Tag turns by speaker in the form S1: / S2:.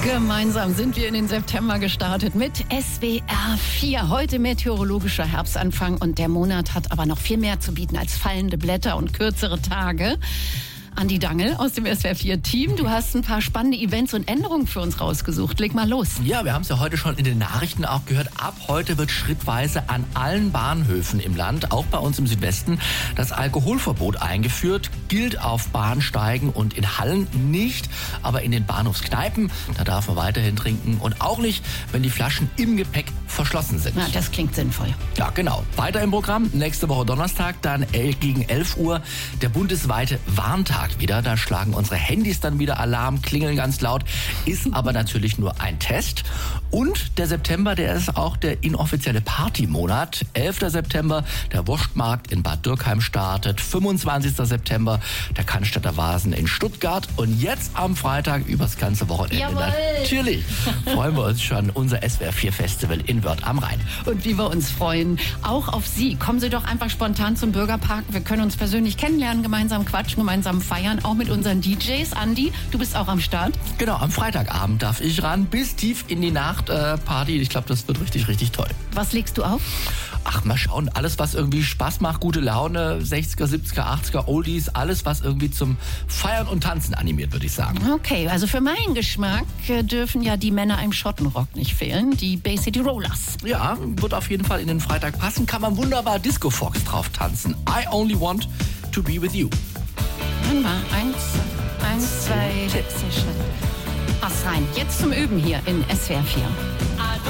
S1: Gemeinsam sind wir in den September gestartet mit SWR 4. Heute meteorologischer Herbstanfang und der Monat hat aber noch viel mehr zu bieten als fallende Blätter und kürzere Tage. Andi Dangel aus dem SWR 4 Team, du hast ein paar spannende Events und Änderungen für uns rausgesucht. Leg mal los.
S2: Ja, wir haben es ja heute schon in den Nachrichten auch gehört. Ab heute wird schrittweise an allen Bahnhöfen im Land, auch bei uns im Südwesten, das Alkoholverbot eingeführt. Gilt auf Bahnsteigen und in Hallen nicht, aber in den Bahnhofskneipen, da darf man weiterhin trinken und auch nicht, wenn die Flaschen im Gepäck verschlossen sind.
S1: Na, das klingt sinnvoll.
S2: Ja, genau. Weiter im Programm, nächste Woche Donnerstag, dann gegen 11 Uhr, der bundesweite Warntag wieder. Da schlagen unsere Handys dann wieder Alarm, klingeln ganz laut, ist aber natürlich nur ein Test. Und der September, der ist auch der inoffizielle Partymonat. 11. September, der Wurstmarkt in Bad Dürkheim startet. 25. September, der Cannstatter Vasen in Stuttgart. Und jetzt am Freitag übers ganze Wochenende.
S1: Jawohl.
S2: Natürlich freuen wir uns schon, unser SWR 4 Festival in Wörth am Rhein.
S1: Und wie wir uns freuen, auch auf Sie. Kommen Sie doch einfach spontan zum Bürgerpark. Wir können uns persönlich kennenlernen, gemeinsam quatschen, gemeinsam feiern, auch mit unseren DJs. Andi, du bist auch am Start.
S2: Genau, am Freitagabend darf ich ran, bis tief in die Nacht Party. Ich glaube, das wird richtig, richtig toll.
S1: Was legst du auf?
S2: Ach, mal schauen. Alles, was irgendwie Spaß macht, gute Laune, 60er, 70er, 80er, Oldies, alles, was irgendwie zum Feiern und Tanzen animiert, würde ich sagen.
S1: Okay, also für meinen Geschmack dürfen ja die Männer im Schottenrock nicht fehlen, die Bay City Rollers.
S2: Ja, wird auf jeden Fall in den Freitag passen. Kann man wunderbar Disco Fox drauf tanzen. I only want to be with you.
S1: Dann mal 1, 2, Tipps. Pass rein. Jetzt zum Üben hier in SWR 4.